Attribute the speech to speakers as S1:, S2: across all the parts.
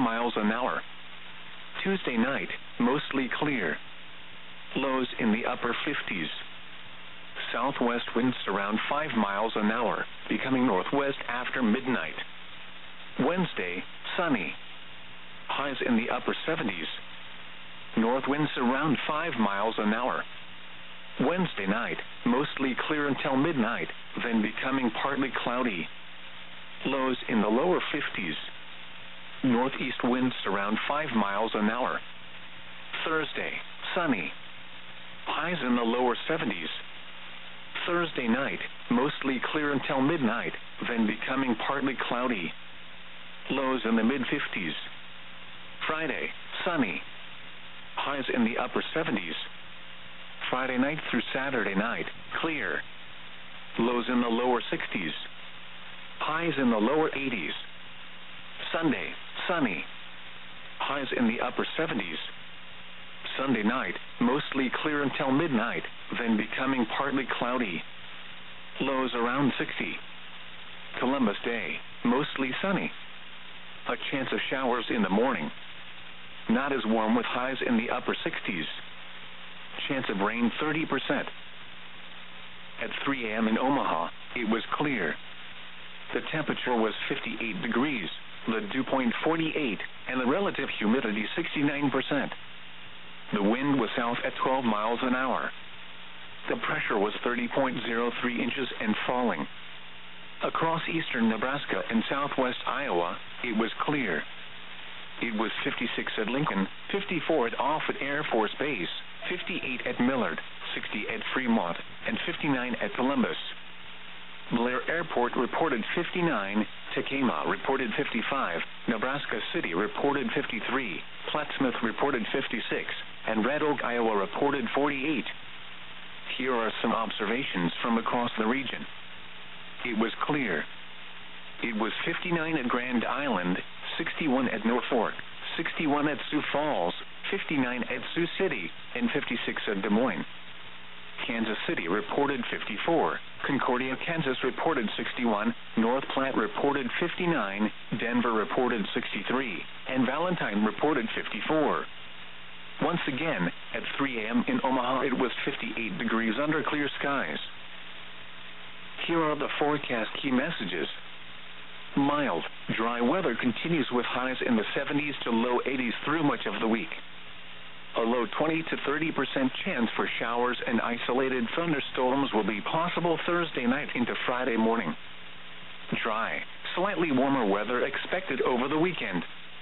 S1: miles an hour. Tuesday night, mostly clear. Lows in the upper 50s. Southwest winds around 5 miles an hour, becoming northwest after midnight. Wednesday, sunny. Highs in the upper 70s. North winds around 5 miles an hour. Wednesday night, mostly clear until midnight, then becoming partly cloudy. Lows in the lower 50s. Northeast winds around 5 miles an hour. Thursday, sunny. Highs in the lower 70s. Thursday night, mostly clear until midnight, then becoming partly cloudy. Lows in the mid-50s. Friday, sunny. Highs in the upper 70s. Friday night through Saturday night, clear. Lows in the lower 60s. Highs in the lower 80s. Sunday, sunny. Highs in the upper 70s. Sunday night, mostly clear until midnight, then becoming partly cloudy. Lows around 60. Columbus Day, mostly sunny. A chance of showers in the morning. Not as warm with highs in the upper 60s. Chance of rain 30%. At 3 a.m. in Omaha, it was clear. The temperature was 58 degrees, the dew point 48, and the relative humidity 69%. The wind was south at 12 miles an hour. The pressure was 30.03 inches and falling. Across eastern Nebraska and southwest Iowa, it was clear. It was 56 at Lincoln, 54 at Offutt Air Force Base, 58 at Millard, 60 at Fremont, and 59 at Columbus. Blair Airport reported 59, Tekamah reported 55, Nebraska City reported 53, Plattsmouth reported 56, and Red Oak, Iowa reported 48. Here are some observations from across the region. It was clear. It was 59 at Grand Island, 61 at Norfolk, 61 at Sioux Falls, 59 at Sioux City, and 56 at Des Moines. Kansas City reported 54, Concordia, Kansas reported 61, North Platte reported 59, Denver reported 63, and Valentine reported 54. Once again, at 3 a.m. in Omaha, it was 58 degrees under clear skies. Here are the forecast key messages. Mild, dry weather continues with highs in the 70s to low 80s through much of the week. A low 20 to 30% chance for showers and isolated thunderstorms will be possible Thursday night into Friday morning. Dry, slightly warmer weather expected over the weekend.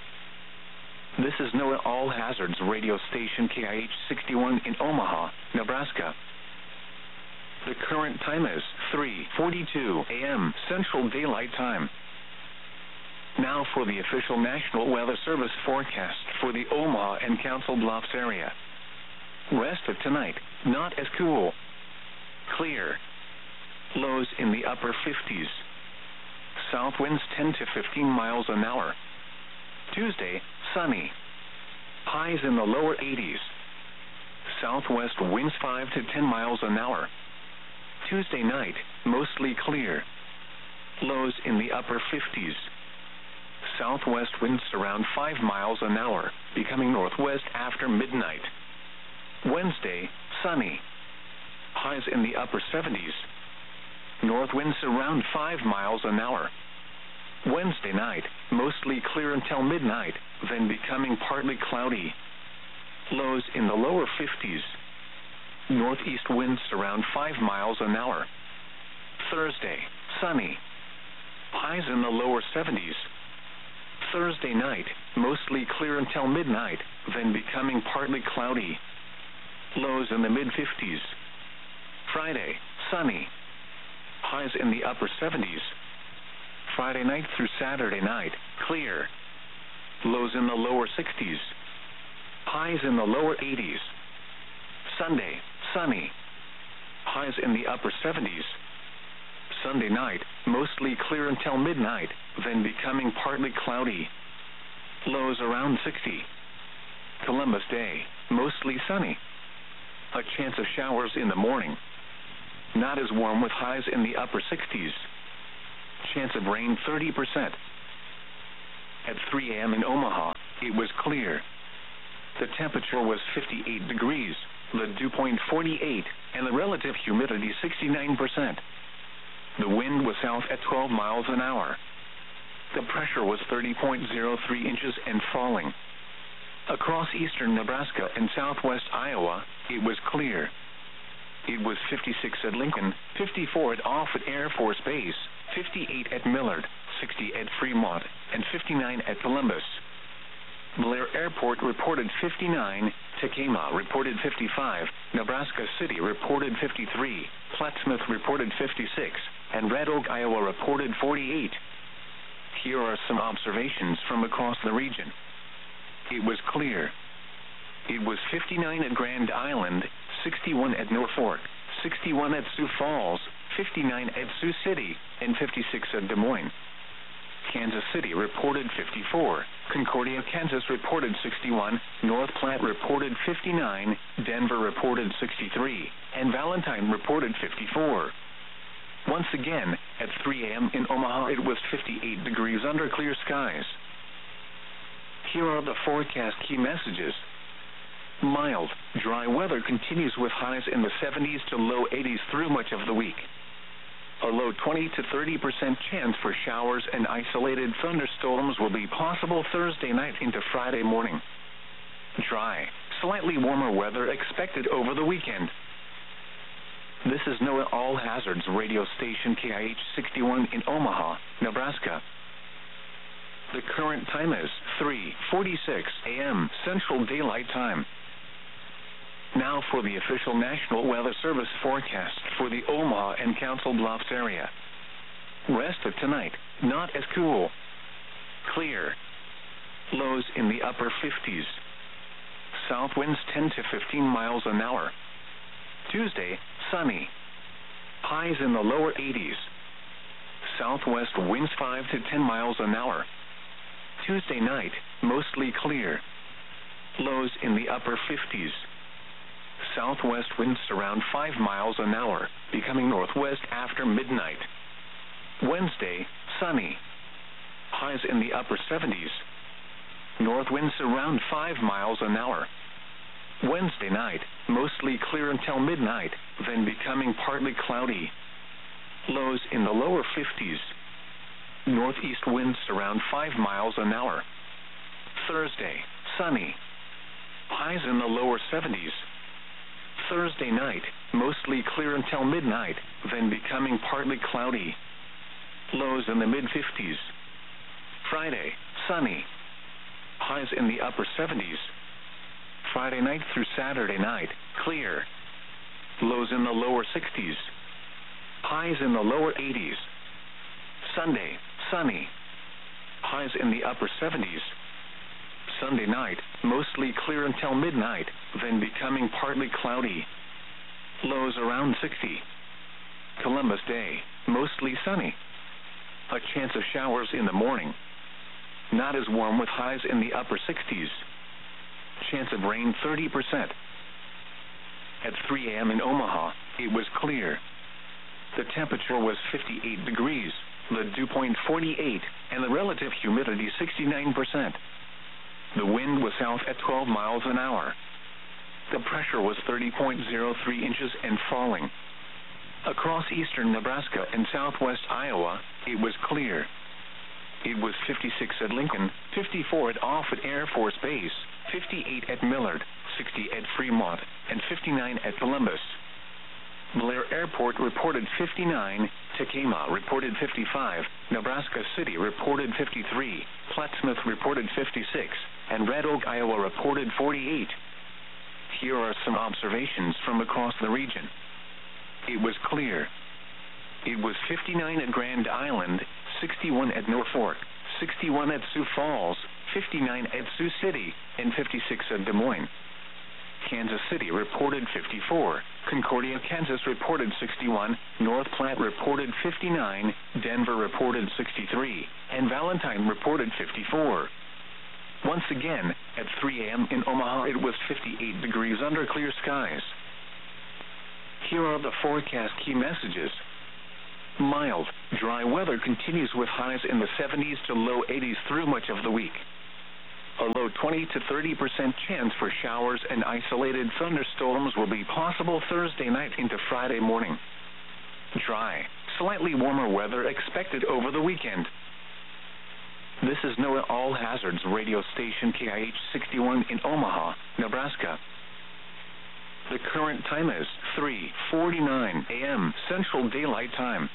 S1: This is NOAA All Hazards radio station KIH 61 in Omaha, Nebraska. The current time is 3:42 a.m. Central Daylight Time. Now for the official National Weather Service forecast for the Omaha and Council Bluffs area. Rest of tonight, not as cool. Clear. Lows in the upper 50s. South winds 10 to 15 miles an hour. Tuesday, sunny. Highs in the lower 80s. Southwest winds 5 to 10 miles an hour. Tuesday night, mostly clear. Lows in the upper 50s. Southwest winds around 5 miles an hour, becoming northwest after midnight. Wednesday, sunny. Highs in the upper 70s. North winds around 5 miles an hour. Wednesday night, mostly clear until midnight, then becoming partly cloudy. Lows in the lower 50s. Northeast winds around 5 miles an hour. Thursday, sunny. Highs in the lower 70s. Thursday night, mostly clear until midnight, then becoming partly cloudy. Lows in the mid-50s. Friday, sunny. Highs in the upper 70s. Friday night through Saturday night, clear. Lows in the lower 60s. Highs in the lower 80s. Sunday, sunny. Highs in the upper 70s. Sunday night, mostly clear until midnight, then becoming partly cloudy. Lows around 60. Columbus Day, mostly sunny. A chance of showers in the morning. Not as warm with highs in the upper 60s. Chance of rain 30%. At 3 a.m. in Omaha, it was clear. The temperature was 58 degrees, the dew point 48, and the relative humidity 69%. The wind was south at 12 miles an hour. The pressure was 30.03 inches and falling. Across eastern Nebraska and southwest Iowa, it was clear. It was 56 at Lincoln, 54 at Offutt Air Force Base, 58 at Millard, 60 at Fremont, and 59 at Columbus. Blair Airport reported 59, Tekema reported 55, Nebraska City reported 53, Plattsmouth reported 56, and Red Oak, Iowa reported 48. Here are some observations from across the region. It was clear. It was 59 at Grand Island, 61 at Norfolk, 61 at Sioux Falls, 59 at Sioux City, and 56 at Des Moines. Kansas City reported 54, Concordia, Kansas reported 61, North Platte reported 59, Denver reported 63, and Valentine reported 54. Once again, at 3 a.m. in Omaha, it was 58 degrees under clear skies. Here are the forecast key messages. Mild, dry weather continues with highs in the 70s to low 80s through much of the week. A low 20 to 30% chance for showers and isolated thunderstorms will be possible Thursday night into Friday morning. Dry, slightly warmer weather expected over the weekend. This is NOAA All Hazards radio station KIH 61 in Omaha, Nebraska. The current time is 3:46 a.m. Central Daylight Time. Now for the official National Weather Service forecast for the Omaha and Council Bluffs area. Rest of tonight, not as cool. Clear. Lows in the upper 50s. South winds 10 to 15 miles an hour. Tuesday, sunny. Highs in the lower 80s. Southwest winds 5 to 10 miles an hour. Tuesday night, mostly clear. Lows in the upper 50s. Southwest winds around 5 miles an hour, becoming northwest after midnight. Wednesday, sunny. Highs in the upper 70s. North winds around 5 miles an hour. Wednesday night, mostly clear until midnight, then becoming partly cloudy. Lows in the lower 50s. Northeast winds around 5 miles an hour. Thursday, sunny. Highs in the lower 70s. Thursday night, mostly clear until midnight, then becoming partly cloudy. Lows in the mid-50s. Friday, sunny. Highs in the upper 70s. Friday night through Saturday night, clear. Lows in the lower 60s. Highs in the lower 80s. Sunday, sunny. Highs in the upper 70s. Sunday night, mostly clear until midnight, then becoming partly cloudy. Lows around 60. Columbus Day, mostly sunny. A chance of showers in the morning. Not as warm with highs in the upper 60s. Chance of rain 30%. At 3 a.m. in Omaha, it was clear. The temperature was 58 degrees, the dew point 48, and the relative humidity 69%. The wind was south at 12 miles an hour. The pressure was 30.03 inches and falling. Across eastern Nebraska and southwest Iowa, it was clear. It was 56 at Lincoln, 54 at Offutt Air Force Base, 58 at Millard, 60 at Fremont, and 59 at Columbus. Blair Airport reported 59, Tekema reported 55, Nebraska City reported 53, Plattsmouth reported 56, and Red Oak, Iowa reported 48. Here are some observations from across the region. It was clear. It was 59 at Grand Island, 61 at Norfolk, 61 at Sioux Falls, 59 at Sioux City, and 56 at Des Moines. Kansas City reported 54, Concordia, Kansas reported 61, North Platte reported 59, Denver reported 63, and Valentine reported 54. Once again, at 3 a.m. in Omaha, it was 58 degrees under clear skies. Here are the forecast key messages. Mild, dry weather continues with highs in the 70s to low 80s through much of the week. A low 20 to 30% chance for showers and isolated thunderstorms will be possible Thursday night into Friday morning. Dry, slightly warmer weather expected over the weekend. This is NOAA All Hazards radio station KIH 61 in Omaha, Nebraska. The current time is 3:49 a.m. Central Daylight Time.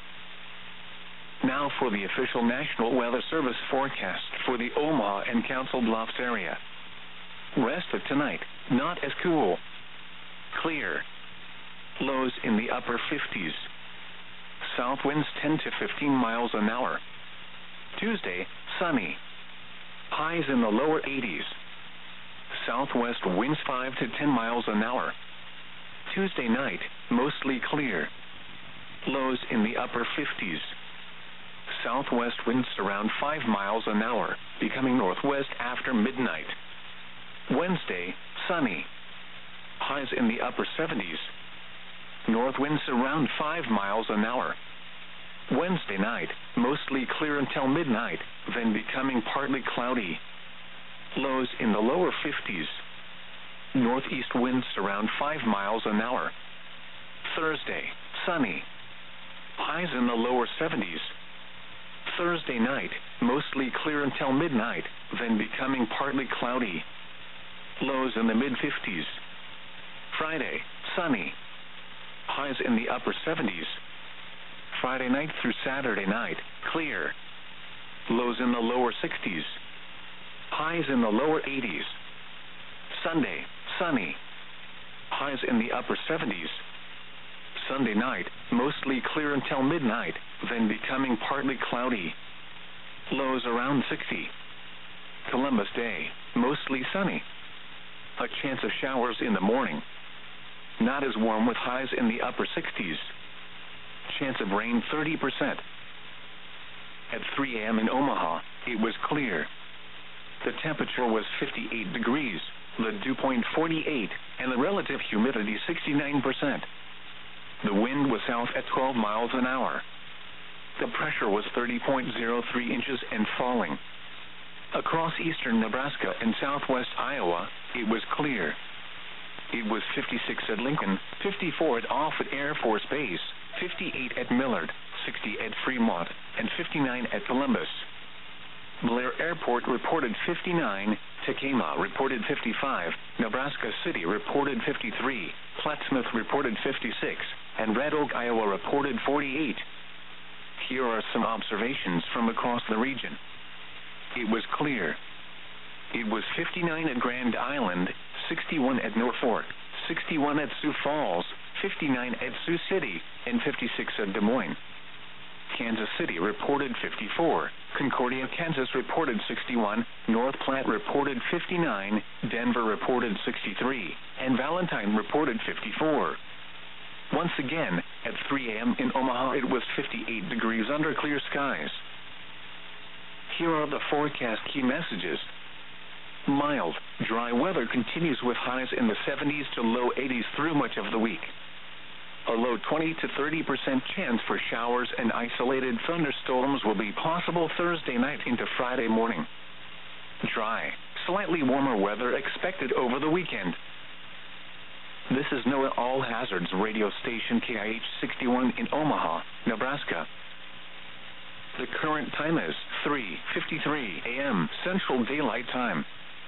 S1: Now for the official National Weather Service forecast for the Omaha and Council Bluffs area. Rest of tonight, not as cool. Clear. Lows in the upper 50s. South winds 10 to 15 miles an hour. Tuesday, sunny. Highs in the lower 80s. Southwest winds 5 to 10 miles an hour. Tuesday night, mostly clear. Lows in the upper 50s. Southwest winds around 5 miles an hour, becoming northwest after midnight. Wednesday, sunny. Highs in the upper 70s. North winds around 5 miles an hour. Wednesday night, mostly clear until midnight, then becoming partly cloudy. Lows in the lower 50s. Northeast winds around 5 miles an hour. Thursday, sunny. Highs in the lower 70s. Thursday night, mostly clear until midnight, then becoming partly cloudy. Lows in the mid-50s. Friday, sunny. Highs in the upper 70s. Friday night through Saturday night, clear. Lows in the lower 60s. Highs in the lower 80s. Sunday, sunny. Highs in the upper 70s. Sunday night, mostly clear until midnight, then becoming partly cloudy. Lows around 60. Columbus Day, mostly sunny. A chance of showers in the morning. Not as warm with highs in the upper 60s. Chance of rain 30%. At 3 a.m. in Omaha, it was clear. The temperature was 58 degrees, the dew point 48, and the relative humidity 69%. The wind was south at 12 miles an hour. The pressure was 30.03 inches and falling. Across eastern Nebraska and southwest Iowa, it was clear. It was 56 at Lincoln, 54 at Offutt Air Force Base, 58 at Millard, 60 at Fremont, and 59 at Columbus. Blair Airport reported 59, Tacoma reported 55, Nebraska City reported 53, Plattsmouth reported 56, and Red Oak, Iowa reported 48. Here are some observations from across the region. It was clear. It was 59 at Grand Island, 61 at Norfolk, 61 at Sioux Falls, 59 at Sioux City, and 56 at Des Moines. Kansas City reported 54, Concordia, Kansas reported 61, North Platte reported 59, Denver reported 63, and Valentine reported 54. Once again, at 3 a.m. in Omaha, it was 58 degrees under clear skies. Here are the forecast key messages. Mild, dry weather continues with highs in the 70s to low 80s through much of the week. A low 20 to 30% chance for showers and isolated thunderstorms will be possible Thursday night into Friday morning. Dry, slightly warmer weather expected over the weekend. This is NOAA All Hazards radio station KIH 61 in Omaha, Nebraska. The current time is 3:53 a.m. Central Daylight Time.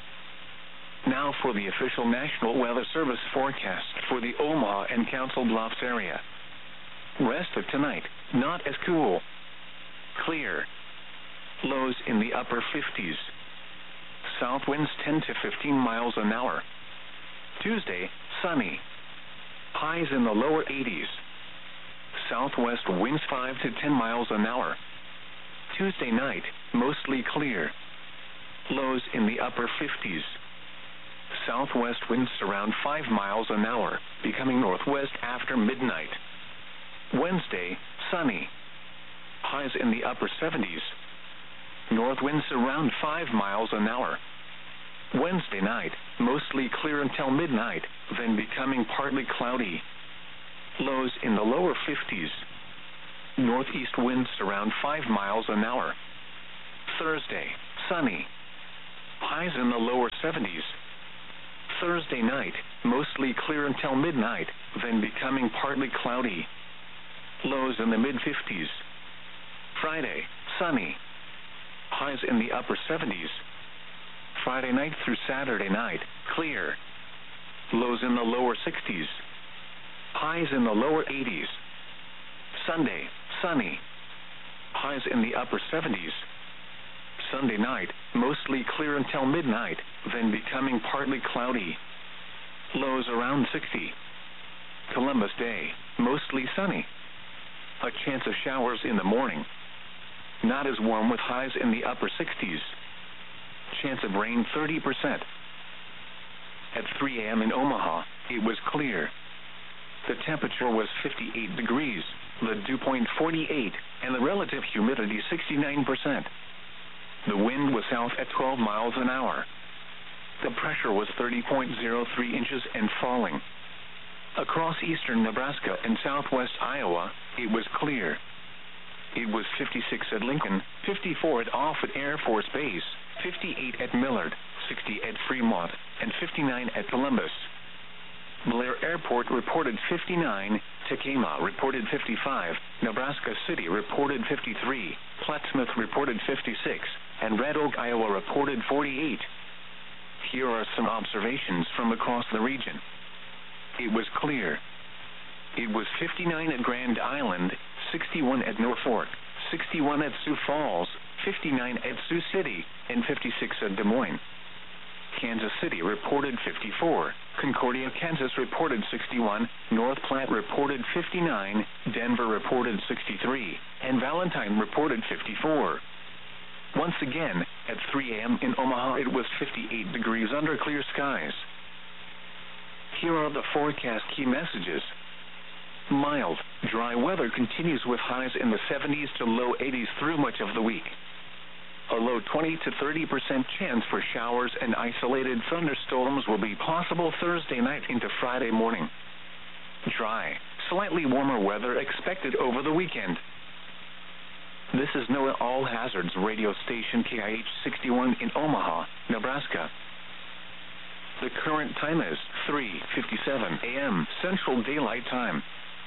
S1: Now for the official National Weather Service forecast for the Omaha and Council Bluffs area. Rest of tonight, not as cool. Clear. Lows in the upper 50s. South winds 10 to 15 miles an hour. Tuesday, sunny. Highs in the lower 80s. Southwest winds 5 to 10 miles an hour. Tuesday night, mostly clear. Lows in the upper 50s. Southwest winds around 5 miles an hour, becoming northwest after midnight. Wednesday, sunny. Highs in the upper 70s. North winds around 5 miles an hour. Wednesday night, mostly clear until midnight, then becoming partly cloudy. Lows in the lower 50s. Northeast winds around 5 miles an hour. Thursday, sunny. highs in the lower 70s. Thursday night, mostly clear until midnight, then becoming partly cloudy. Lows in the mid-50s. Friday, sunny. Highs in the upper 70s. Friday night through Saturday night, clear. Lows in the lower 60s. Highs in the lower 80s. Sunday, sunny. Highs in the upper 70s. Sunday night, mostly clear until midnight, then becoming partly cloudy. Lows around 60. Columbus Day, mostly sunny. A chance of showers in the morning. Not as warm with highs in the upper 60s. Chance of rain 30%. At 3 a.m. in Omaha, it was clear. The temperature was 58 degrees, the dew point 48, and the relative humidity 69%. The wind was south at 12 miles an hour. The pressure was 30.03 inches and falling. Across eastern Nebraska and southwest Iowa, it was clear. It was 56 at Lincoln, 54 at Offutt Air Force Base, 58 at Millard, 60 at Fremont, and 59 at Columbus. Blair Airport reported 59, Tekamah reported 55, Nebraska City reported 53, Plattsmouth reported 56, and Red Oak, Iowa reported 48. Here are some observations from across the region. It was clear. It was 59 at Grand Island, 61 at Norfolk, 61 at Sioux Falls, 59 at Sioux City, and 56 at Des Moines. Kansas City reported 54, Concordia, Kansas reported 61, North Platte reported 59, Denver reported 63, and Valentine reported 54. Once again, at 3 a.m. in Omaha, it was 58 degrees under clear skies. Here are the forecast key messages. Mild, dry weather continues with highs in the 70s to low 80s through much of the week. A low 20 to 30% chance for showers and isolated thunderstorms will be possible Thursday night into Friday morning. Dry, slightly warmer weather expected over the weekend. This is NOAA All Hazards radio station KIH 61 in Omaha, Nebraska. The current time is 3:57 a.m. Central Daylight Time.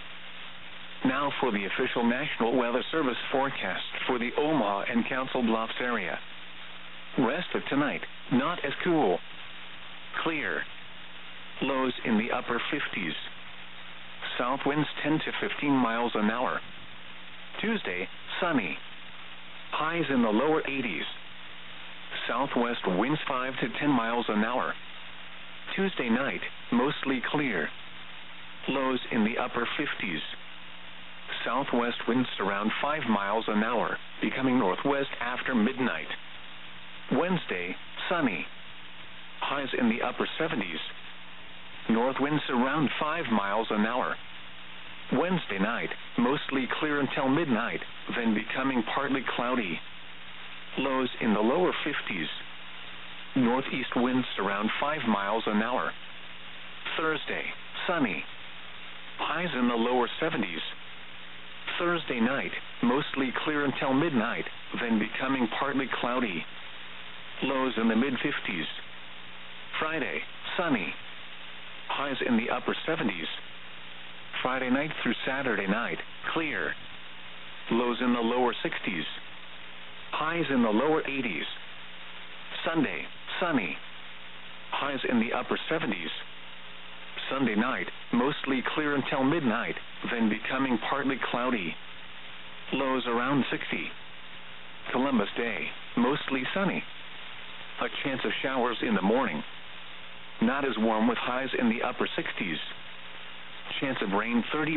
S1: Now for the official National Weather Service forecast for the Omaha and Council Bluffs area. Rest of tonight, not as cool. Clear. Lows in the upper 50s. South winds 10 to 15 miles an hour. Tuesday, sunny. Highs in the lower 80s. Southwest winds 5 to 10 miles an hour. Tuesday night, mostly clear. Lows in the upper 50s. Southwest winds around 5 miles an hour, becoming northwest after midnight. Wednesday, sunny. Highs in the upper 70s. North winds around 5 miles an hour. Wednesday night, mostly clear until midnight, then becoming partly cloudy. Lows in the lower 50s. Northeast winds around 5 miles an hour. Thursday, sunny. Highs in the lower 70s. Thursday night, mostly clear until midnight, then becoming partly cloudy. Lows in the mid-50s. Friday, sunny. Highs in the upper 70s. Friday night through Saturday night, clear. Lows in the lower 60s. Highs in the lower 80s. Sunday, sunny. Highs in the upper 70s. Sunday night, mostly clear until midnight, then becoming partly cloudy. Lows around 60. Columbus Day, mostly sunny. A chance of showers in the morning. Not as warm with highs in the upper 60s. Chance of rain 30%.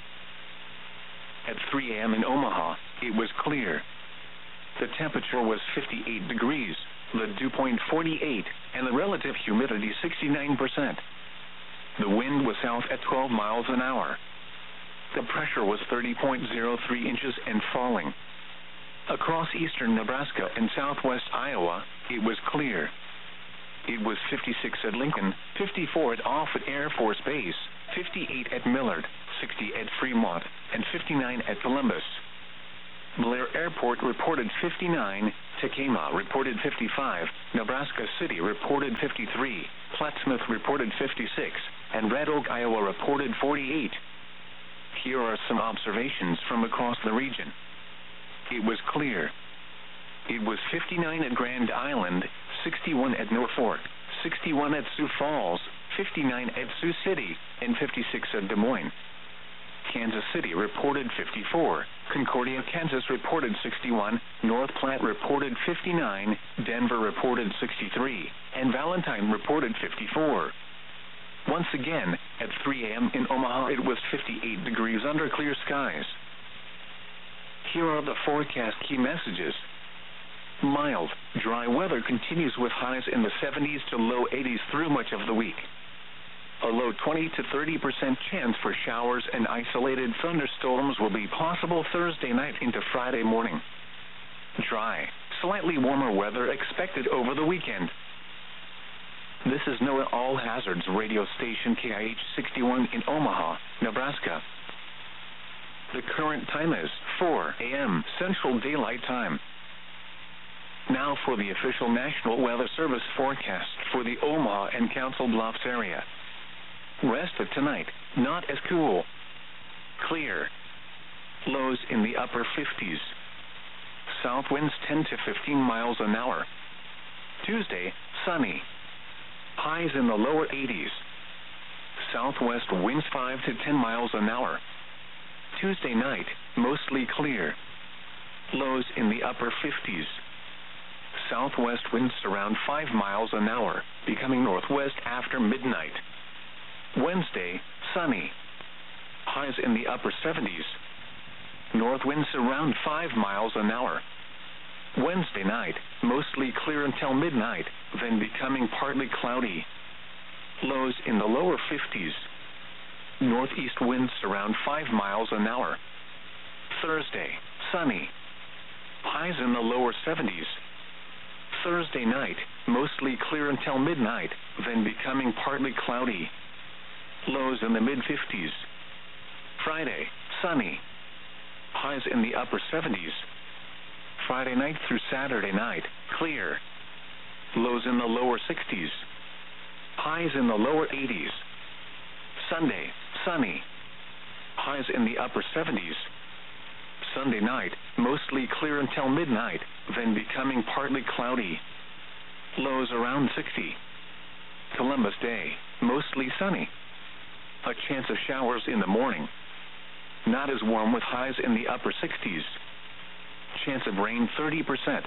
S1: At 3 a.m. in Omaha, it was clear. The temperature was 58 degrees, the dew point 48, and the relative humidity 69%. The wind was south at 12 miles an hour. The pressure was 30.03 inches and falling. Across eastern Nebraska and southwest Iowa, it was clear. It was 56 at Lincoln, 54 at Offutt Air Force Base, 58 at Millard, 60 at Fremont, and 59 at Columbus. Blair Airport reported 59, Tacoma reported 55, Nebraska City reported 53, Plattsmouth reported 56, and Red Oak, Iowa reported 48. Here are some observations from across the region. It was clear. It was 59 at Grand Island, 61 at Norfolk, 61 at Sioux Falls, 59 at Sioux City, and 56 at Des Moines. Kansas City reported 54, Concordia, Kansas reported 61, North Platte reported 59, Denver reported 63, and Valentine reported 54. Once again, at 3 a.m. in Omaha, it was 58 degrees under clear skies. Here are the forecast key messages. Mild, dry weather continues with highs in the 70s to low 80s through much of the week. A low 20 to 30% chance for showers and isolated thunderstorms will be possible Thursday night into Friday morning. Dry, slightly warmer weather expected over the weekend. This is NOAA All Hazards radio station KIH 61 in Omaha, Nebraska. The current time is 4 a.m. Central Daylight Time. Now for the official National Weather Service forecast for the Omaha and Council Bluffs area. Rest of tonight, not as cool. Clear. Lows in the upper 50s. South winds 10 to 15 miles an hour. Tuesday, sunny. Highs in the lower 80s. Southwest winds 5 to 10 miles an hour. Tuesday night, mostly clear. Lows in the upper 50s. Southwest winds around 5 miles an hour, becoming northwest after midnight. Wednesday, sunny. Highs in the upper 70s. North winds around 5 miles an hour. Wednesday night, mostly clear until midnight, then becoming partly cloudy. Lows in the lower 50s. Northeast winds around 5 miles an hour. Thursday, sunny. Highs in the lower 70s. Thursday night, mostly clear until midnight, then becoming partly cloudy. Lows in the mid-50s. Friday, sunny. Highs in the upper 70s. Friday night through Saturday night, clear. Lows in the lower 60s. Highs in the lower 80s. Sunday, sunny. Highs in the upper 70s. Sunday night, mostly clear until midnight, then becoming partly cloudy. Lows around 60. Columbus Day, mostly sunny. A chance of showers in the morning. Not as warm with highs in the upper 60s. Chance of rain 30%.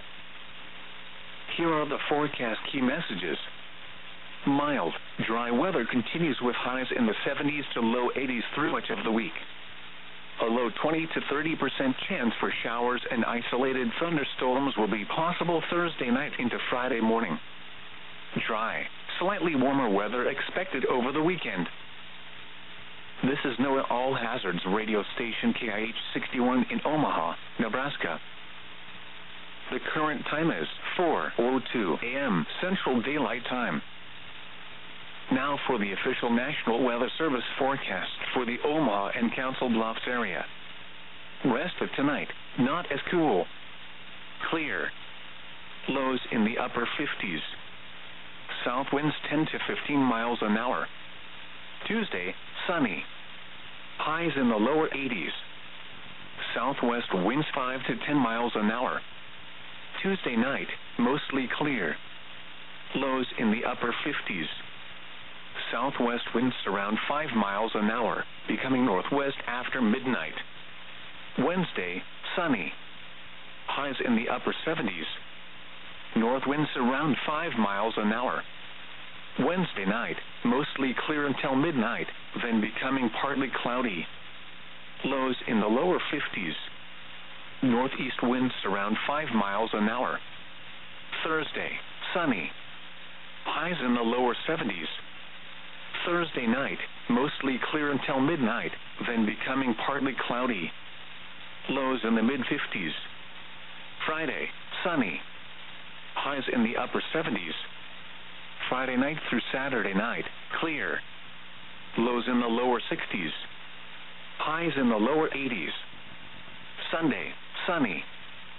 S1: Here are the forecast key messages. Mild, dry weather continues with highs in the 70s to low 80s through much of the week. A low 20 to 30% chance for showers and isolated thunderstorms will be possible Thursday night into Friday morning. Dry, slightly warmer weather expected over the weekend. This is NOAA All Hazards radio station KIH 61 in Omaha, Nebraska. The current time is 4:02 a.m. Central Daylight Time. Now for the official National Weather Service forecast for the Omaha and Council Bluffs area. Rest of tonight, not as cool. Clear. Lows in the upper 50s. South winds 10 to 15 miles an hour. Tuesday, sunny. Highs in the lower 80s. Southwest winds 5 to 10 miles an hour. Tuesday night, mostly clear. Lows in the upper 50s. Southwest winds around 5 miles an hour, becoming northwest after midnight. Wednesday, sunny. Highs in the upper 70s. North winds around 5 miles an hour. Wednesday night, mostly clear until midnight, then becoming partly cloudy. Lows in the lower 50s. Northeast winds around 5 miles an hour. Thursday, sunny. Highs in the lower 70s. Thursday night, mostly clear until midnight, then becoming partly cloudy. Lows in the mid-50s. Friday, sunny. Highs in the upper 70s. Friday night through Saturday night, clear. Lows in the lower 60s. Highs in the lower 80s. Sunday, sunny.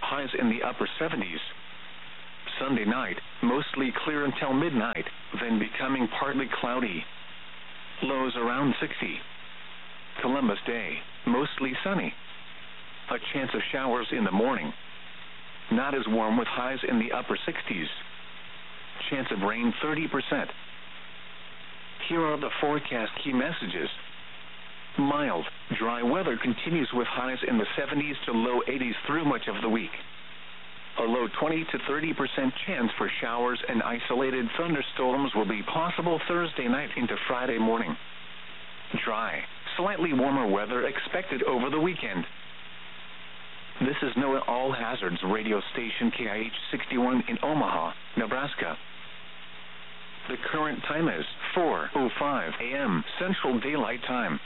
S1: highs in the upper 70s. Sunday night, mostly clear until midnight, then becoming partly cloudy. Lows around 60. Columbus Day, mostly sunny. A chance of showers in the morning. Not as warm with highs in the upper 60s. Chance of rain 30%. Here are the forecast key messages. Mild, dry weather continues with highs in the 70s to low 80s through much of the week. A low 20 to 30% chance for showers and isolated thunderstorms will be possible Thursday night into Friday morning. Dry, slightly warmer weather expected over the weekend. This is NOAA All Hazards radio station KIH 61 in Omaha, Nebraska. The current time is 4:05 a.m. Central Daylight Time.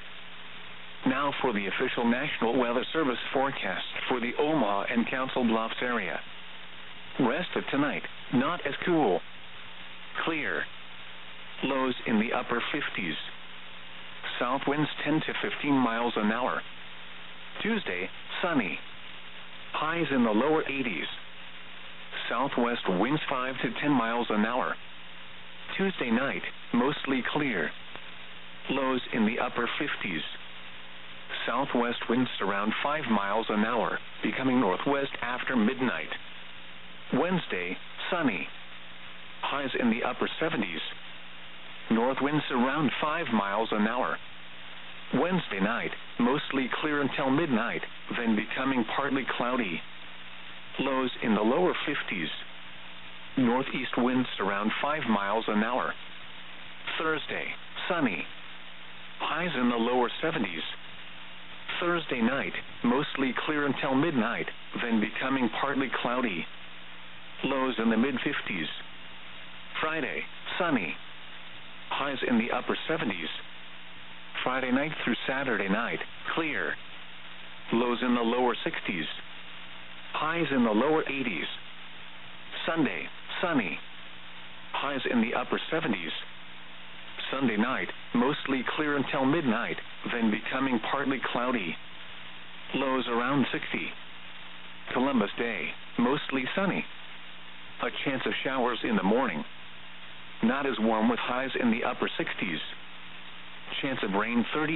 S1: Now for the official National Weather Service forecast for the Omaha and Council Bluffs area. Rest of tonight, not as cool. Clear. Lows in the upper 50s. South winds 10 to 15 miles an hour. Tuesday, sunny. Highs in the lower 80s. Southwest winds 5 to 10 miles an hour. Tuesday night, mostly clear. Lows in the upper 50s. Southwest winds around 5 miles an hour, becoming northwest after midnight. Wednesday, sunny. Highs in the upper 70s. North winds around 5 miles an hour. Wednesday night, mostly clear until midnight, then becoming partly cloudy. Lows in the lower 50s. Northeast winds around 5 miles an hour. Thursday, sunny. Highs in the lower 70s. Thursday night, mostly clear until midnight, then becoming partly cloudy. Lows in the mid-50s. Friday, sunny. Highs in the upper 70s. Friday night through Saturday night, clear. Lows in the lower 60s. Highs in the lower 80s. Sunday, sunny. Highs in the upper 70s. Sunday night, mostly clear until midnight, then becoming partly cloudy. Lows around 60. Columbus Day, mostly sunny. A chance of showers in the morning. Not as warm with highs in the upper 60s. Chance of rain 30%.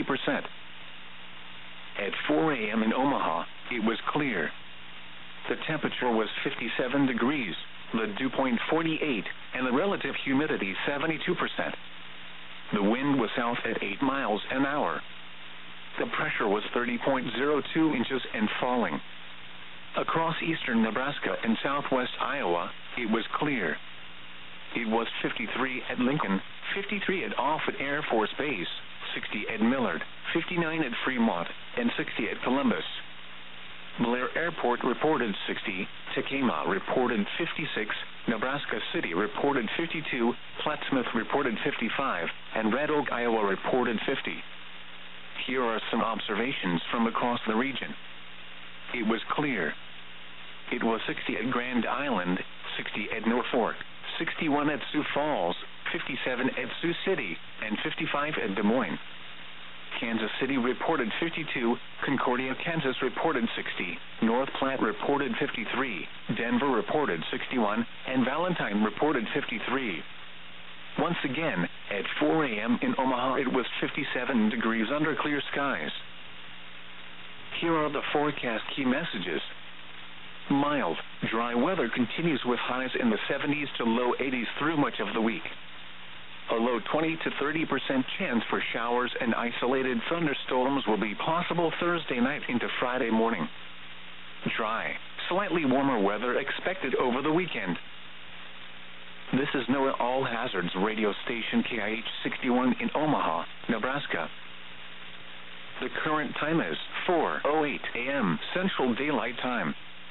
S1: At 4 a.m. in Omaha, it was clear. The temperature was 57 degrees, the dew point 48, and the relative humidity 72%. The wind was south at 8 miles an hour. The pressure was 30.02 inches and falling. Across eastern Nebraska and southwest Iowa, it was clear. It was 53 at Lincoln, 53 at Offutt Air Force Base, 60 at Millard, 59 at Fremont, and 60 at Columbus. Blair Airport reported 60, Tekamah reported 56, Nebraska City reported 52, Plattsmouth reported 55, and Red Oak, Iowa reported 50. Here are some observations from across the region. It was clear. It was 60 at Grand Island, 60 at Norfolk, 61 at Sioux Falls, 57 at Sioux City, and 55 at Des Moines. Kansas City reported 52, Concordia, Kansas reported 60, North Platte reported 53, Denver reported 61, and Valentine reported 53. Once again, at 4 a.m. in Omaha, it was 57 degrees under clear skies. Here are the forecast key messages. Mild, dry weather continues with highs in the 70s to low 80s through much of the week. A low 20 to 30% chance for showers and isolated thunderstorms will be possible Thursday night into Friday morning. Dry, slightly warmer weather expected over the weekend. This is NOAA All Hazards radio station KIH 61 in Omaha, Nebraska. The current time is 4:08 a.m. Central Daylight Time.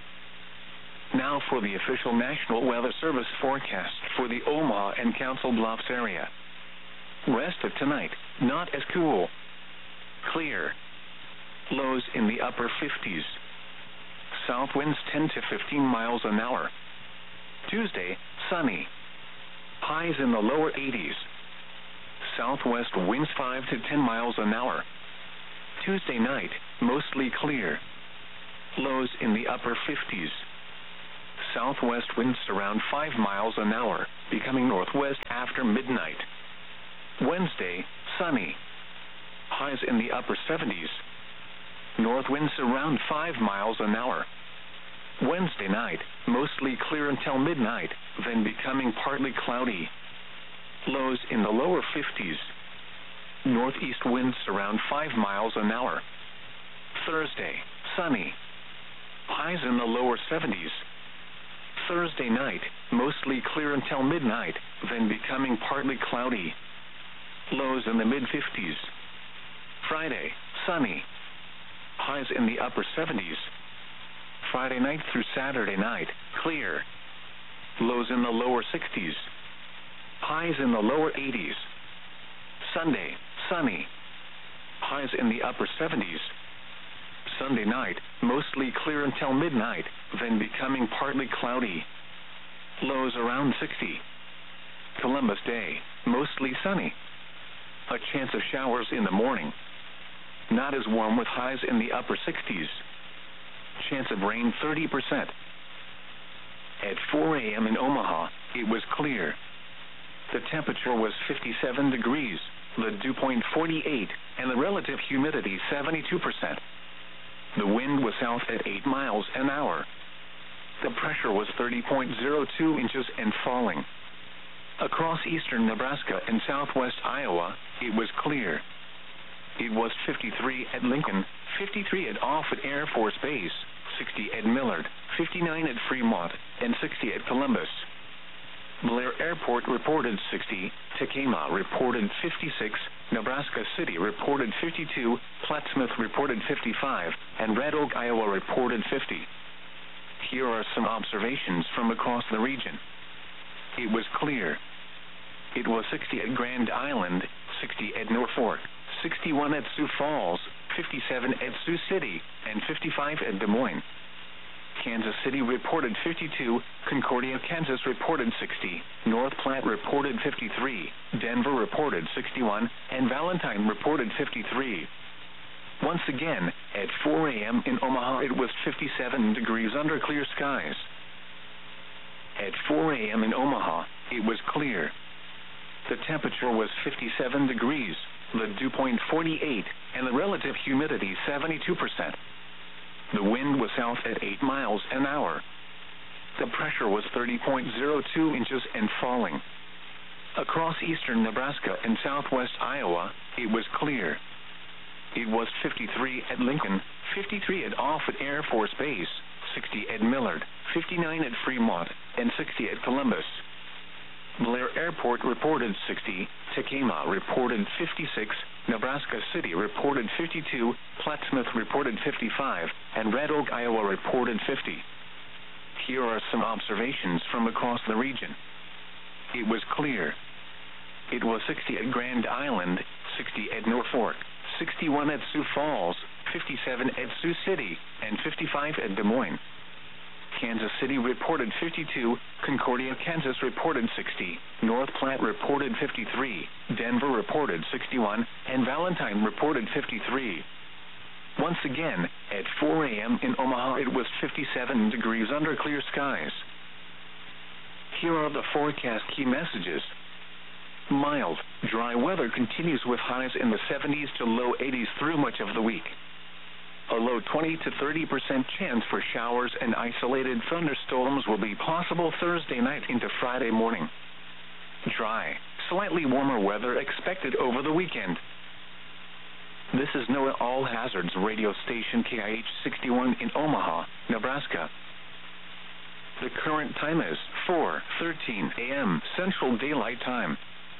S1: Now for the official National Weather Service forecast for the Omaha and Council Bluffs area. Rest of tonight, not as cool. Clear. Lows in the upper 50s. South winds 10 to 15 miles an hour. Tuesday, sunny. Highs in the lower 80s. Southwest winds 5 to 10 miles an hour. Tuesday night, mostly clear. Lows in the upper 50s. Southwest winds around 5 miles an hour, becoming northwest after midnight. Wednesday, sunny. Highs in the upper 70s. North winds around 5 miles an hour. Wednesday night, mostly clear until midnight, then becoming partly cloudy. Lows in the lower 50s. Northeast winds around 5 miles an hour. Thursday, sunny. Highs in the lower 70s. Thursday night, mostly clear until midnight, then becoming partly cloudy. Lows in the mid-50s. Friday, sunny. Highs in the upper 70s. Friday night through Saturday night, clear. Lows in the lower 60s. Highs in the lower 80s. Sunday, sunny. Highs in the upper 70s. Sunday night, mostly clear until midnight, then becoming partly cloudy. Lows around 60. Columbus Day, mostly sunny. A chance of showers in the morning. Not as warm with highs in the upper 60s. Chance of rain 30%. At 4 a.m. in Omaha, it was clear. The temperature was 57 degrees, the dew point 48, and the relative humidity 72%. The wind was south at 8 miles an hour. The pressure was 30.02 inches and falling. Across eastern Nebraska and southwest Iowa, it was clear. It was 53 at Lincoln, 53 at Offutt Air Force Base, 60 at Millard, 59 at Fremont, and 60 at Columbus. Blair Airport reported 60, Tekamah reported 56, Nebraska City reported 52, Plattsmouth reported 55, and Red Oak, Iowa reported 50. Here are some observations from across the region. It was clear. It was 60 at Grand Island, 60 at Norfolk, 61 at Sioux Falls, 57 at Sioux City, and 55 at Des Moines. Kansas City reported 52, Concordia, Kansas reported 60, North Platte reported 53, Denver reported 61, and Valentine reported 53. Once again, at 4 a.m. in Omaha, it was 57 degrees under clear skies. At 4 a.m. in Omaha, it was clear. The temperature was 57 degrees, the dew point 48, and the relative humidity 72%. The wind was south at 8 miles an hour. The pressure was 30.02 inches and falling. Across eastern Nebraska and southwest Iowa, it was clear. It was 53 at Lincoln, 53 at Offutt Air Force Base, 60 at Millard, 59 at Fremont, and 60 at Columbus. Blair Airport reported 60, Tekamah reported 56, Nebraska City reported 52, Plattsmouth reported 55, and Red Oak, Iowa reported 50. Here are some observations from across the region. It was clear. It was 60 at Grand Island, 60 at Norfolk, 61 at Sioux Falls, 57 at Sioux City, and 55 at Des Moines. Kansas City reported 52, Concordia, Kansas reported 60, North Platte reported 53, Denver reported 61, and Valentine reported 53. Once again, at 4 a.m. in Omaha, it was 57 degrees under clear skies. Here are the forecast key messages. Mild, dry weather continues with highs in the 70s to low 80s through much of the week. A low 20 to 30% chance for showers and isolated thunderstorms will be possible Thursday night into Friday morning. Dry, slightly warmer weather expected over the weekend. This is NOAA All Hazards radio station KIH 61 in Omaha, Nebraska. The current time is 4:13 a.m. Central Daylight Time.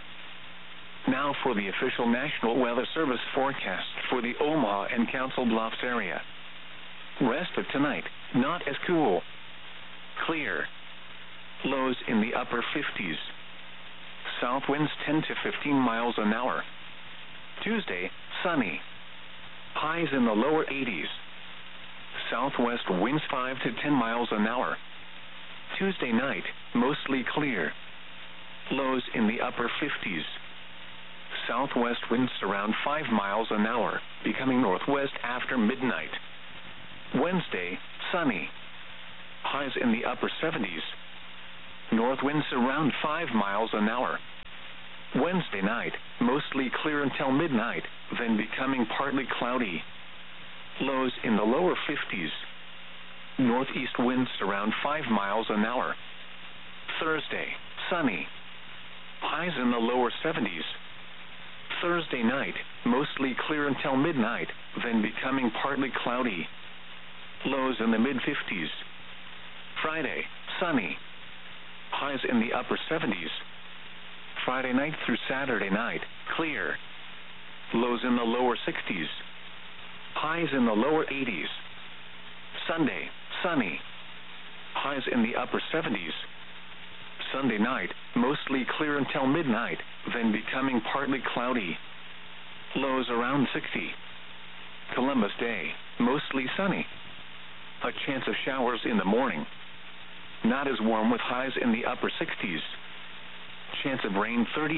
S1: Now for the official National Weather Service forecast for the Omaha and Council Bluffs area. Rest of tonight, not as cool. Clear. Lows in the upper 50s. South winds 10 to 15 miles an hour. Tuesday, sunny. Highs in the lower 80s. Southwest winds 5 to 10 miles an hour. Tuesday night, mostly clear. Lows in the upper 50s. Southwest winds around 5 miles an hour, becoming northwest after midnight. Wednesday, sunny. Highs in the upper 70s. North winds around 5 miles an hour. Wednesday night, mostly clear until midnight, then becoming partly cloudy. Lows in the lower 50s. Northeast winds around 5 miles an hour. Thursday, sunny. Highs in the lower 70s. Thursday night, mostly clear until midnight, then becoming partly cloudy. Lows in the mid-50s. Friday, sunny. Highs in the upper 70s. Friday night through Saturday night, clear. Lows in the lower 60s. Highs in the lower 80s. Sunday, sunny. Highs in the upper 70s. Sunday night, mostly clear until midnight, then becoming partly cloudy. Lows around 60. Columbus Day, mostly sunny. A chance of showers in the morning. Not as warm with highs in the upper 60s. Chance of rain 30%.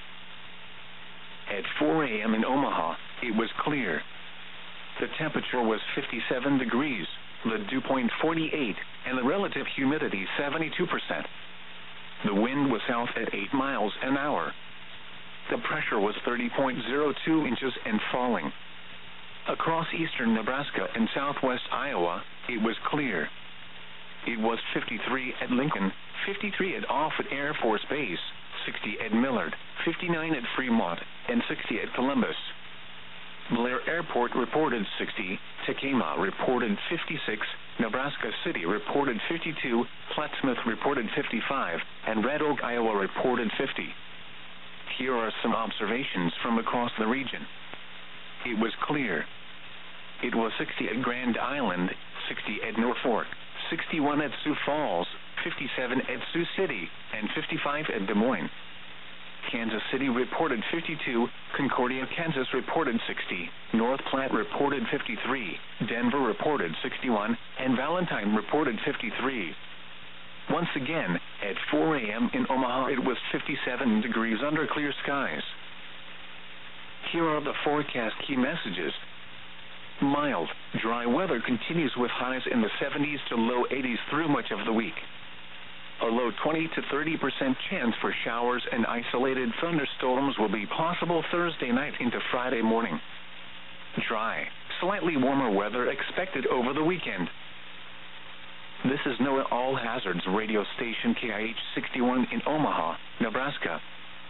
S1: At 4 a.m. in Omaha, it was clear. The temperature was 57 degrees, the dew point 48, and the relative humidity 72%. The wind was south at 8 miles an hour. The pressure was 30.02 inches and falling. Across eastern Nebraska and southwest Iowa, it was clear. It was 53 at Lincoln, 53 at Offutt Air Force Base, 60 at Millard, 59 at Fremont, and 60 at Columbus. Blair Airport reported 60, Tekamah reported 56, Nebraska City reported 52, Plattsmouth reported 55, and Red Oak, Iowa reported 50. Here are some observations from across the region. It was clear. It was 60 at Grand Island, 60 at Norfolk, 61 at Sioux Falls, 57 at Sioux City, and 55 at Des Moines. Kansas City reported 52, Concordia, Kansas reported 60, North Platte reported 53, Denver reported 61, and Valentine reported 53. Once again, at 4 a.m. in Omaha, it was 57 degrees under clear skies. Here are the forecast key messages. Mild, dry weather continues with highs in the 70s to low 80s through much of the week. A low 20 to 30% chance for showers and isolated thunderstorms will be possible Thursday night into Friday morning. Dry, slightly warmer weather expected over the weekend. This is NOAA All Hazards radio station KIH 61 in Omaha, Nebraska.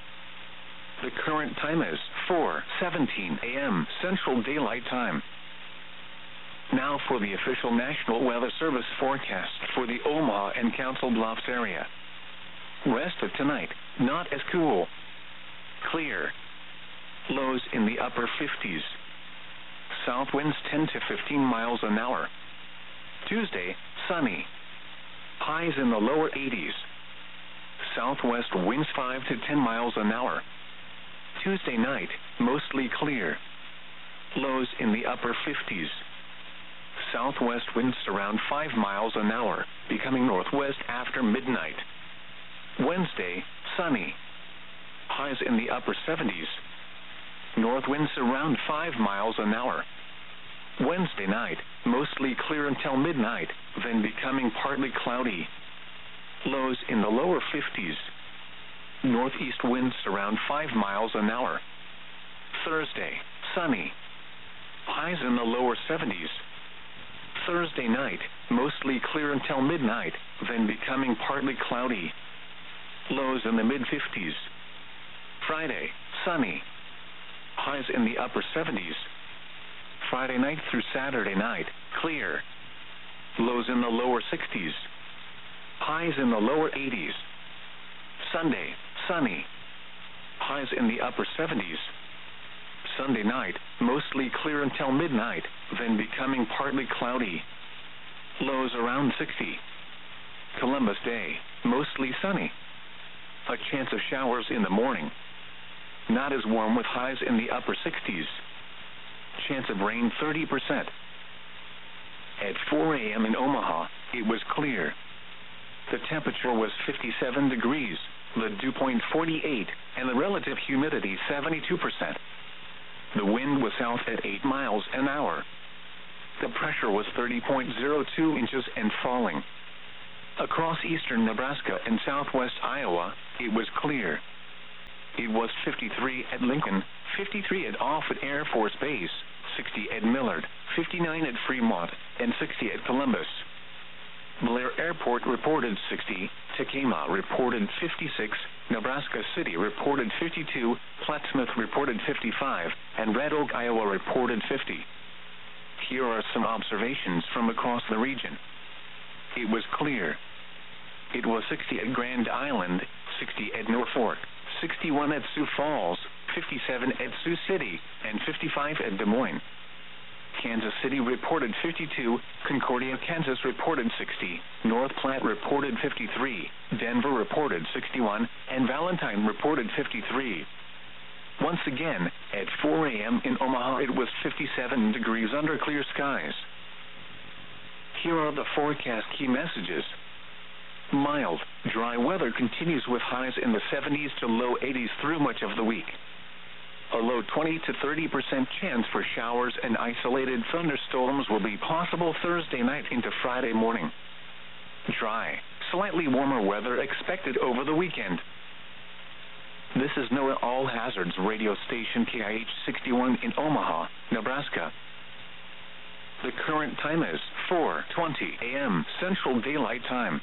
S1: The current time is 4:17 a.m. Central Daylight Time. Now for the official National Weather Service forecast for the Omaha and Council Bluffs area. Rest of tonight, not as cool. Clear. Lows in the upper 50s. South winds 10 to 15 miles an hour. Tuesday, sunny. Highs in the lower 80s. Southwest winds 5 to 10 miles an hour. Tuesday night, mostly clear. Lows in the upper 50s. Southwest winds around 5 miles an hour, becoming northwest after midnight. Wednesday, sunny. Highs in the upper 70s. North winds around 5 miles an hour. Wednesday night, mostly clear until midnight, then becoming partly cloudy. Lows in the lower 50s. Northeast winds around 5 miles an hour. Thursday, sunny. Highs in the lower 70s. Thursday night, mostly clear until midnight, then becoming partly cloudy. Lows in the mid-50s. Friday, sunny. Highs in the upper 70s. Friday night through Saturday night, clear. Lows in the lower 60s. Highs in the lower 80s. Sunday, sunny. Highs in the upper 70s. Sunday night, mostly clear until midnight, then becoming partly cloudy. Lows around 60. Columbus Day, mostly sunny. A chance of showers in the morning. Not as warm with highs in the upper 60s. Chance of rain 30%. At 4 a.m. in Omaha, it was clear. The temperature was 57 degrees, the dew point 48, and the relative humidity 72%. The wind was south at 8 miles an hour. The pressure was 30.02 inches and falling. Across eastern Nebraska and southwest Iowa, it was clear. It was 53 at Lincoln, 53 at Offutt Air Force Base, 60 at Millard, 59 at Fremont, and 60 at Columbus. Blair Airport reported 60, Tekamah reported 56, Nebraska City reported 52, Plattsmouth reported 55, and Red Oak, Iowa reported 50. Here are some observations from across the region. It was clear. It was 60 at Grand Island, 60 at Norfolk, 61 at Sioux Falls, 57 at Sioux City, and 55 at Des Moines. Kansas City reported 52, Concordia, Kansas reported 60, North Platte reported 53, Denver reported 61, and Valentine reported 53. Once again, at 4 a.m. in Omaha it was 57 degrees under clear skies. Here are the forecast key messages. Mild, dry weather continues with highs in the 70s to low 80s through much of the week. A low 20 to 30% chance for showers and isolated thunderstorms will be possible Thursday night into Friday morning. Dry, slightly warmer weather expected over the weekend. This is NOAA All Hazards radio station KIH 61 in Omaha, Nebraska. The current time is 4:20 a.m. Central Daylight Time.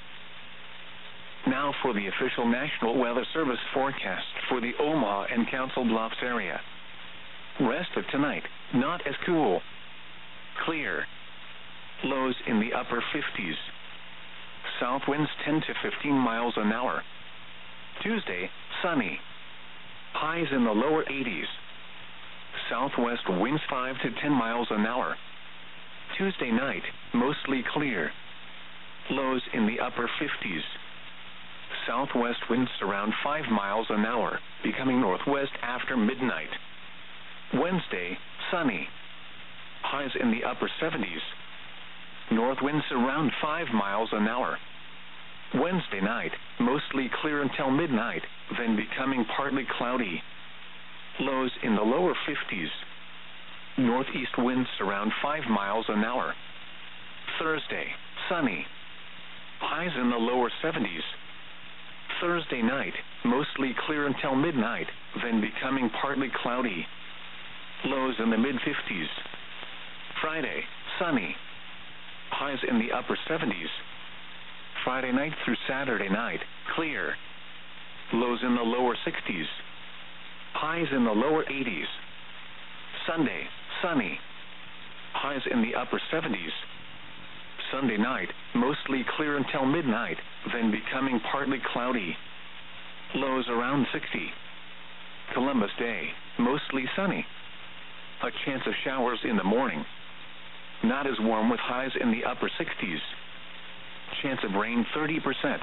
S1: Now for the official National Weather Service forecast for the Omaha and Council Bluffs area. Rest of tonight, not as cool. Clear. Lows in the upper 50s. South winds 10 to 15 miles an hour. Tuesday, sunny. Highs in the lower 80s. Southwest winds 5 to 10 miles an hour. Tuesday night, mostly clear. Lows in the upper 50s. Southwest winds around 5 miles an hour, becoming northwest after midnight. Wednesday, sunny. Highs in the upper 70s. North winds around 5 miles an hour. Wednesday night, mostly clear until midnight, then becoming partly cloudy. Lows in the lower 50s. Northeast winds around 5 miles an hour. Thursday, sunny. Highs in the lower 70s. Thursday night, mostly clear until midnight, then becoming partly cloudy. Lows in the mid-50s. Friday, sunny. Highs in the upper 70s. Friday night through Saturday night, clear. Lows in the lower 60s. Highs in the lower 80s. Sunday, sunny. Highs in the upper 70s. Sunday night, mostly clear until midnight, then becoming partly cloudy. Lows around 60. Columbus Day, mostly sunny. A chance of showers in the morning. Not as warm with highs in the upper 60s. Chance of rain 30%.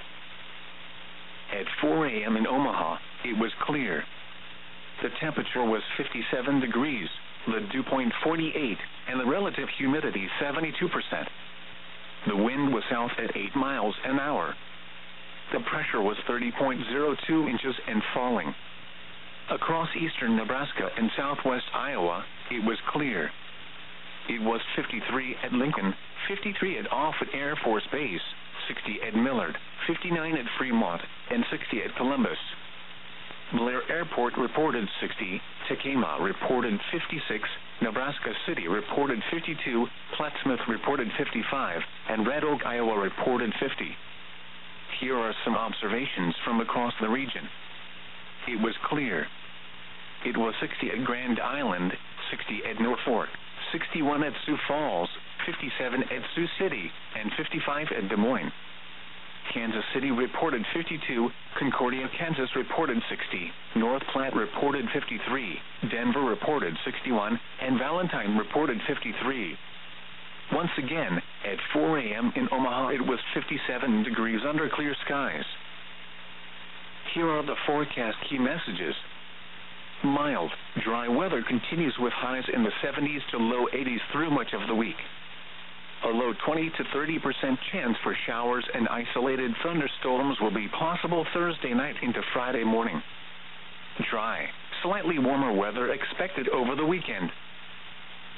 S1: At 4 a.m. in Omaha, it was clear. The temperature was 57 degrees, the dew point 48, and the relative humidity 72%. The wind was south at 8 miles an hour. The pressure was 30.02 inches and falling. Across eastern Nebraska and southwest Iowa, it was clear. It was 53 at Lincoln, 53 at Offutt Air Force Base, 60 at Millard, 59 at Fremont, and 60 at Columbus. Blair Airport reported 60, Tekamah reported 56, Nebraska City reported 52, Plattsmouth reported 55, and Red Oak, Iowa reported 50. Here are some observations from across the region. It was clear. It was 60 at Grand Island, 60 at Norfolk, 61 at Sioux Falls, 57 at Sioux City, and 55 at Des Moines. Kansas City reported 52, Concordia, Kansas reported 60, North Platte reported 53, Denver reported 61, and Valentine reported 53. Once again, at 4 a.m. in Omaha it was 57 degrees under clear skies. Here are the forecast key messages. Mild, dry weather continues with highs in the 70s to low 80s through much of the week. A low 20 to 30% chance for showers and isolated thunderstorms will be possible Thursday night into Friday morning. Dry, slightly warmer weather expected over the weekend.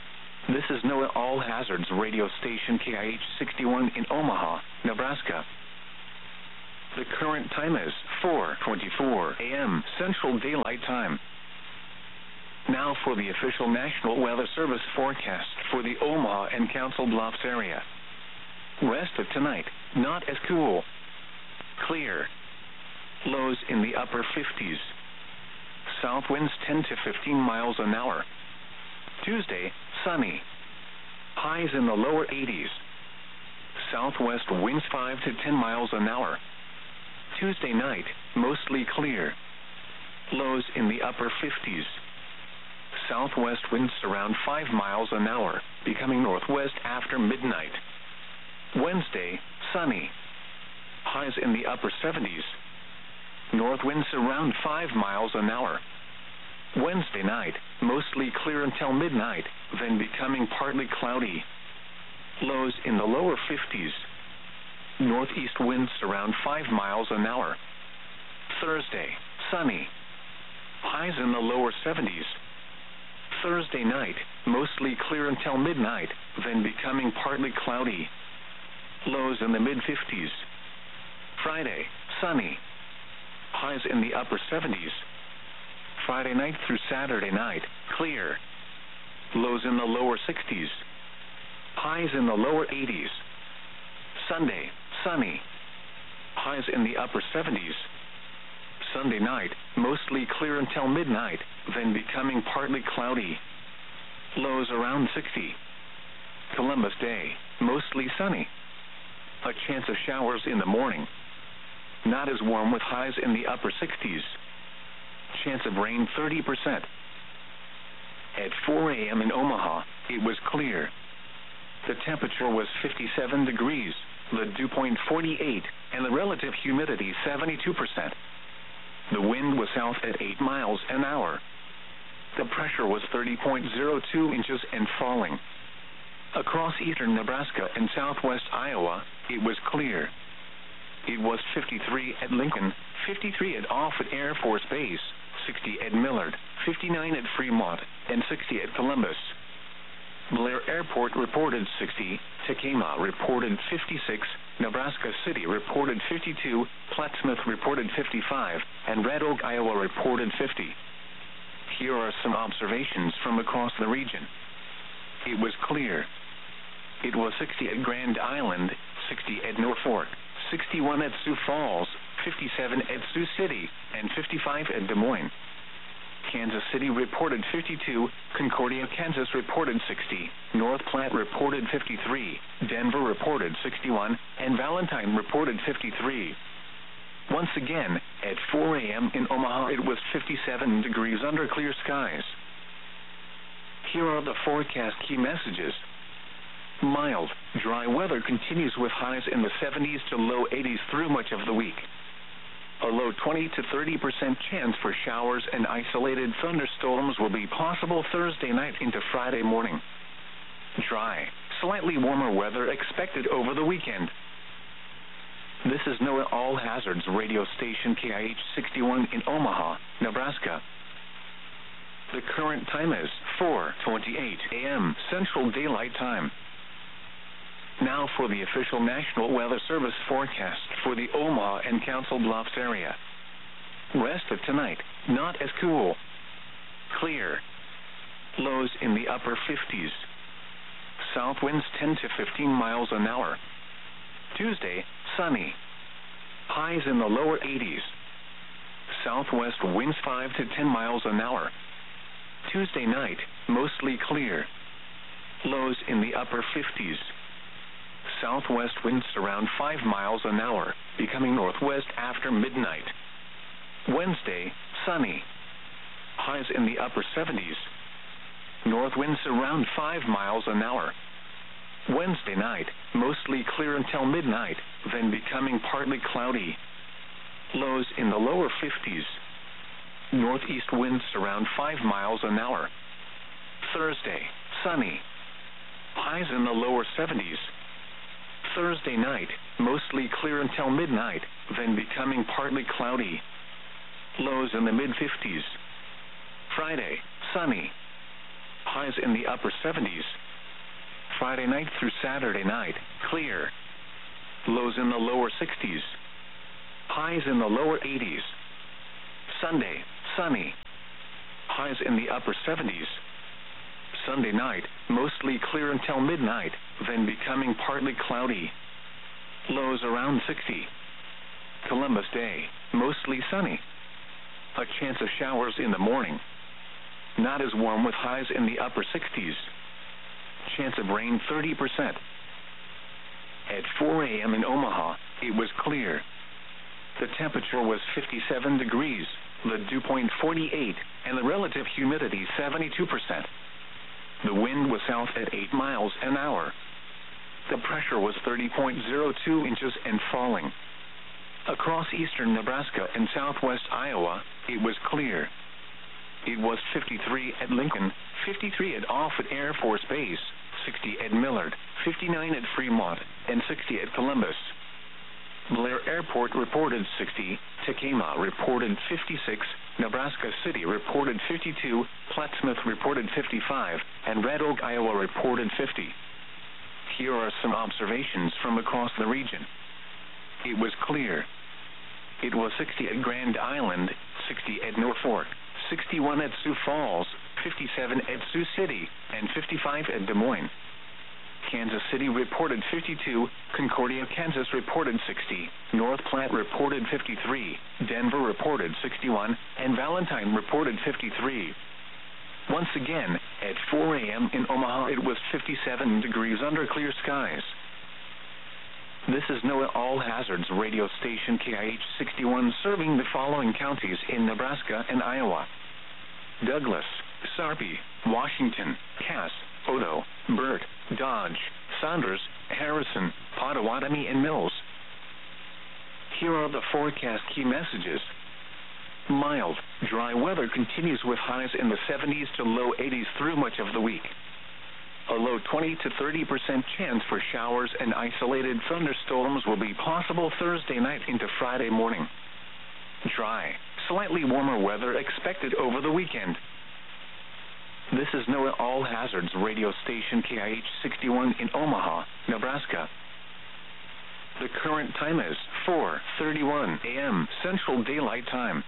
S1: This is NOAA All Hazards radio station KIH 61 in Omaha, Nebraska. The current time is 4:24 a.m. Central Daylight Time. Now for the official National Weather Service forecast for the Omaha and Council Bluffs area. Rest of tonight, not as cool. Clear. Lows in the upper 50s. South winds 10 to 15 miles an hour. Tuesday, sunny. Highs in the lower 80s. Southwest winds 5 to 10 miles an hour. Tuesday night, mostly clear. Lows in the upper 50s. Southwest winds around 5 miles an hour, becoming northwest after midnight. Wednesday, sunny. Highs in the upper 70s. North winds around 5 miles an hour. Wednesday night, mostly clear until midnight, then becoming partly cloudy. Lows in the lower 50s. Northeast winds around 5 miles an hour. Thursday, sunny. Highs in the lower 70s. Thursday night, mostly clear until midnight, then becoming partly cloudy. Lows in the mid-50s. Friday, sunny. Highs in the upper 70s. Friday night through Saturday night, clear. Lows in the lower 60s. Highs in the lower 80s. Sunday, sunny. Highs in the upper 70s. Sunday night, mostly clear until midnight, then becoming partly cloudy. Lows around 60. Columbus Day, mostly sunny. A chance of showers in the morning. Not as warm with highs in the upper 60s. Chance of rain 30%. At 4 a.m. in Omaha, it was clear. The temperature was 57 degrees, the dew point 48, and the relative humidity 72%. The wind was south at 8 miles an hour. The pressure was 30.02 inches and falling. Across eastern Nebraska and southwest Iowa, it was clear. It was 53 at Lincoln, 53 at Offutt Air Force Base, 60 at Millard, 59 at Fremont, and 60 at Columbus. Blair Airport reported 60, Tekamah reported 56, Nebraska City reported 52, Plattsmouth reported 55, and Red Oak, Iowa reported 50. Here are some observations from across the region. It was clear. It was 60 at Grand Island, 60 at Norfolk, 61 at Sioux Falls, 57 at Sioux City, and 55 at Des Moines. Kansas City reported 52, Concordia, Kansas reported 60, North Platte reported 53, Denver reported 61, and Valentine reported 53. Once again, at 4 a.m. in Omaha, it was 57 degrees under clear skies. Here are the forecast key messages. Mild, dry weather continues with highs in the 70s to low 80s through much of the week. A low 20 to 30% chance for showers and isolated thunderstorms will be possible Thursday night into Friday morning. Dry, slightly warmer weather expected over the weekend. This is NOAA All Hazards radio station KIH 61 in Omaha, Nebraska. The current time is 4:28 a.m. Central Daylight Time. Now for the official National Weather Service forecast for the Omaha and Council Bluffs area. Rest of tonight, not as cool. Clear. Lows in the upper 50s. South winds 10 to 15 miles an hour. Tuesday, sunny. Highs in the lower 80s. Southwest winds 5 to 10 miles an hour. Tuesday night, mostly clear. Lows in the upper 50s. Southwest winds around 5 miles an hour, becoming northwest after midnight. Wednesday, sunny. Highs in the upper 70s. North winds around 5 miles an hour. Wednesday night, mostly clear until midnight, then becoming partly cloudy. Lows in the lower 50s. Northeast winds around 5 miles an hour. Thursday, sunny. Highs in the lower 70s. Thursday night, mostly clear until midnight, then becoming partly cloudy. Lows in the mid-50s. Friday, sunny. Highs in the upper 70s. Friday night through Saturday night, clear. Lows in the lower 60s. Highs in the lower 80s. Sunday, sunny. Highs in the upper 70s. Sunday night, mostly clear until midnight, then becoming partly cloudy. Lows around 60. Columbus Day, mostly sunny. A chance of showers in the morning. Not as warm with highs in the upper 60s. Chance of rain 30%. At 4 a.m. in Omaha, it was clear. The temperature was 57 degrees, the dew point 48, and the relative humidity 72%. The wind was south at 8 miles an hour. The pressure was 30.02 inches and falling. Across eastern Nebraska and southwest Iowa, it was clear. It was 53 at Lincoln, 53 at Offutt Air Force Base, 60 at Millard, 59 at Fremont, and 60 at Columbus. Blair Airport reported 60, Tekamah reported 56, Nebraska City reported 52, Plattsmouth reported 55, and Red Oak, Iowa reported 50. Here are some observations from across the region. It was clear. It was 60 at Grand Island, 60 at Norfolk, 61 at Sioux Falls, 57 at Sioux City, and 55 at Des Moines. Kansas City reported 52, Concordia, Kansas reported 60, North Platte reported 53, Denver reported 61, and Valentine reported 53. Once again, at 4 a.m. in Omaha, it was 57 degrees under clear skies. This is NOAA All Hazards radio station KIH-61 serving the following counties in Nebraska and Iowa: Douglas, Sarpy, Washington, Cass, Odo, Burt, Dodge, Saunders, Harrison, Pottawatomie, and Mills. Here are the forecast key messages. Mild, dry weather continues with highs in the 70s to low 80s through much of the week. A low 20 to 30% chance for showers and isolated thunderstorms will be possible Thursday night into Friday morning. Dry, slightly warmer weather expected over the weekend. This is NOAA All Hazards radio station KIH-61 in Omaha, Nebraska. The current time is 4:31 a.m. Central Daylight Time.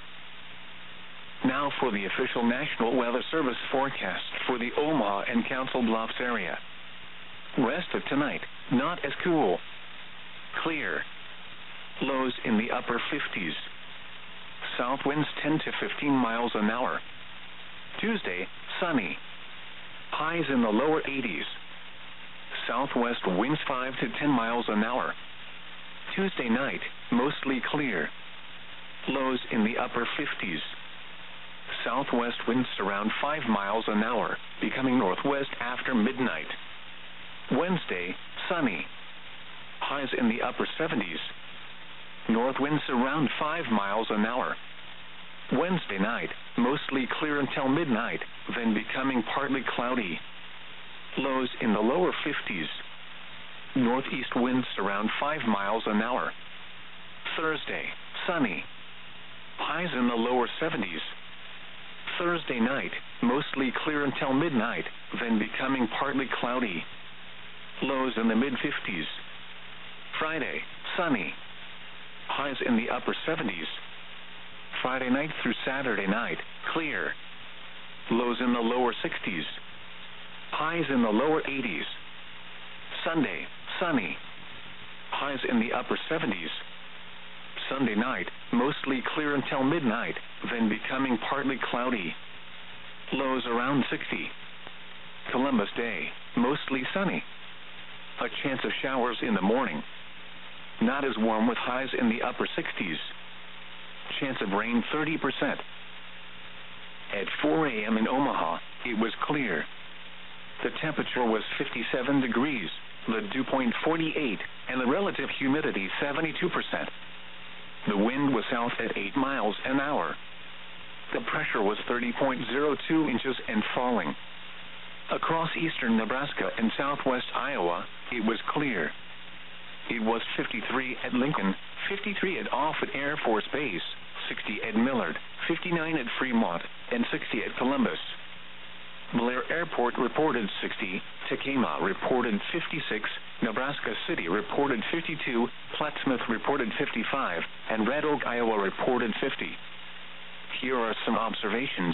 S1: Now for the official National Weather Service forecast for the Omaha and Council Bluffs area. Rest of tonight, not as cool. Clear. Lows in the upper 50s. South winds 10 to 15 miles an hour. Tuesday, sunny. Highs in the lower 80s. Southwest winds 5 to 10 miles an hour. Tuesday night, mostly clear. Lows in the upper 50s. Southwest winds around 5 miles an hour, becoming northwest after midnight. Wednesday, sunny. Highs in the upper 70s. North winds around 5 miles an hour. Wednesday night, mostly clear until midnight, then becoming partly cloudy. Lows in the lower 50s. Northeast winds around 5 miles an hour. Thursday, sunny. Highs in the lower 70s. Thursday night, mostly clear until midnight, then becoming partly cloudy. Lows in the mid-50s. Friday, sunny. Highs in the upper 70s. Friday night through Saturday night, clear. Lows in the lower 60s. Highs in the lower 80s. Sunday, sunny. Highs in the upper 70s. Sunday night, mostly clear until midnight, then becoming partly cloudy. Lows around 60. Columbus Day, mostly sunny. A chance of showers in the morning. Not as warm with highs in the upper 60s. Chance of rain 30%. At 4 a.m. in Omaha, it was clear. The temperature was 57 degrees, the dew point 48, and the relative humidity 72%. The wind was south at 8 miles an hour. The pressure was 30.02 inches and falling. Across eastern Nebraska and southwest Iowa, it was clear. It was 53 at Lincoln, 53 at Offutt Air Force Base, 60 at Millard, 59 at Fremont, and 60 at Columbus. Blair Airport reported 60, Tekamah reported 56, Nebraska City reported 52, Plattsmouth reported 55, and Red Oak, Iowa reported 50. Here are some observations.